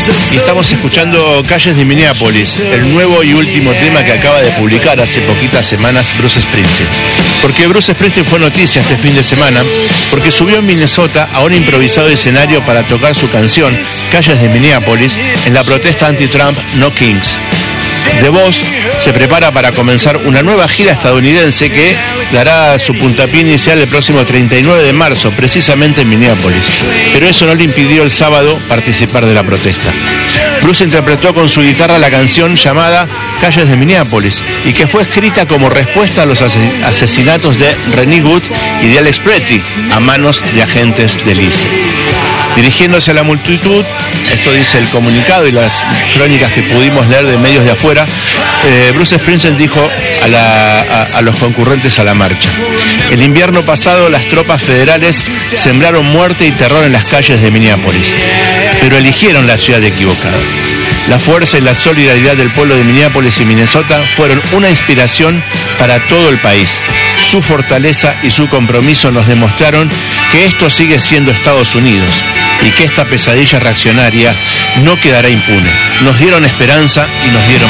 Y estamos escuchando Calles de Minneapolis, el nuevo y último tema que acaba de publicar hace poquitas semanas Bruce Springsteen. Porque Bruce Springsteen fue noticia este fin de semana porque subió en Minnesota a un improvisado escenario para tocar su canción Calles de Minneapolis en la protesta anti-Trump No Kings. The Boss se prepara para comenzar una nueva gira estadounidense que dará su puntapié inicial el próximo 39 de marzo, precisamente en Minneapolis. Pero eso no le impidió el sábado participar de la protesta. Bruce interpretó con su guitarra la canción llamada Calles de Minneapolis y que fue escrita como respuesta a los asesinatos de Renee Good y de Alex Pretty a manos de agentes del ICE. Dirigiéndose a la multitud, esto dice el comunicado y las crónicas que pudimos leer de medios de afuera, Bruce Springsteen dijo a los concurrentes a la marcha: el invierno pasado las tropas federales sembraron muerte y terror en las calles de Minneapolis, pero eligieron la ciudad equivocada. La fuerza y la solidaridad del pueblo de Minneapolis y Minnesota fueron una inspiración para todo el país. Su fortaleza y su compromiso nos demostraron que esto sigue siendo Estados Unidos y que esta pesadilla reaccionaria no quedará impune. Nos dieron esperanza y nos dieron